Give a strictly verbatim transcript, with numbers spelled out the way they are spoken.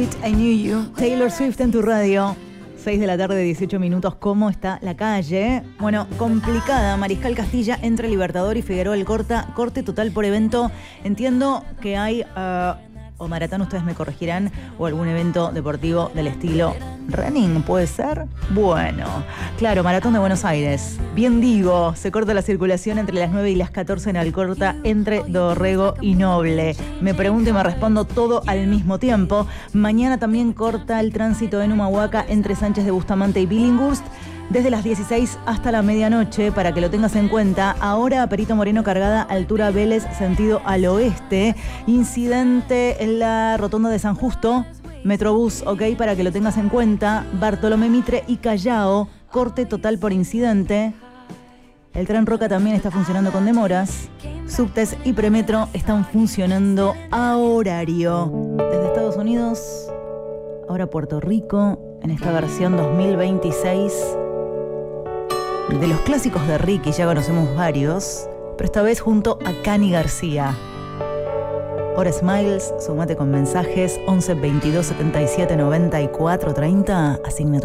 It, I Knew You. Taylor Swift en tu radio. seis de la tarde, dieciocho minutos. ¿Cómo está la calle? Bueno, complicada. Mariscal Castilla entre Libertador y Figueroa Alcorta. Corte total por evento. Entiendo que hay uh, o maratón, ustedes me corregirán, o algún evento deportivo del estilo running, ¿puede ser? Bueno, claro, Maratón de Buenos Aires. Bien digo, se corta la circulación entre las nueve y las catorce en Alcorta, entre Dorrego y Noble. Me pregunto y me respondo todo al mismo tiempo. Mañana también corta el tránsito en Humahuaca entre Sánchez de Bustamante y Billinghurst, desde las dieciséis hasta la medianoche, para que lo tengas en cuenta. Ahora Perito Moreno cargada, altura Vélez, sentido al oeste. Incidente en la rotonda de San Justo, Metrobús, ok, para que lo tengas en cuenta. Bartolomé Mitre y Callao, corte total por incidente. El tren Roca también está funcionando con demoras. Subtes y Premetro están funcionando a horario. Desde Estados Unidos, ahora Puerto Rico, en esta versión dos mil veintiséis. De los clásicos de Ricky ya conocemos varios, pero esta vez junto a Cani García. Hora Smiles, sumate con mensajes once veintidós setenta y siete noventa y cuatro treinta, asigna tu